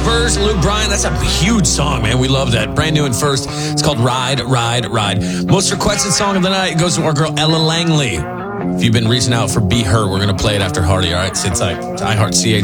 Spurs, Luke Bryan. That's a huge song, man. We love that. Brand new and first. It's called Ride, Ride, Ride. Most requested song of the night goes to our girl Ella Langley. If you've been reaching out for Be Her, we're going to play it after Hardy, all right? Sit tight. It's iHeart CH.